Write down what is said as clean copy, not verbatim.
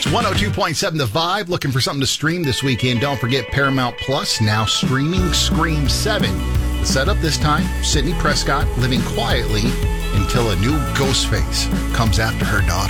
102.7 The Vibe. Looking for something to stream this weekend? Don't forget Paramount Plus, now streaming Scream 7. The setup this time, Sidney Prescott living quietly until a new Ghostface comes after her daughter.